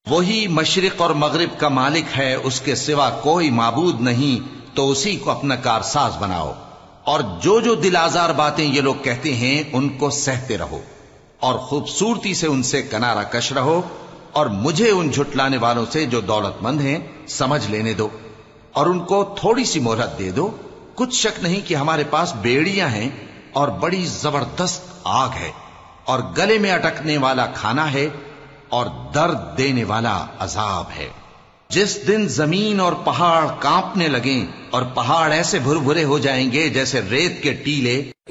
वही मशरिक और मगरिब का मालिक है, उसके सिवा कोई माबूद नहीं, तो उसी को अपना कारसाज बनाओ। और जो जो दिल आजार बातें ये लोग कहते हैं उनको सहते रहो और खूबसूरती से उनसे किनारा कश रहो, और मुझे उन झुटलाने वालों से जो दौलतमंद हैं समझ लेने दो और उनको थोड़ी सी मोहलत दे दो। कुछ शक नहीं कि हमारे पास बेड़ियां हैं और बड़ी जबरदस्त आग है और गले में अटकने वाला खाना है और दर्द देने वाला अजाब है। जिस दिन जमीन और पहाड़ कांपने लगें और पहाड़ ऐसे भुरभुरे हो जाएंगे जैसे रेत के टीले,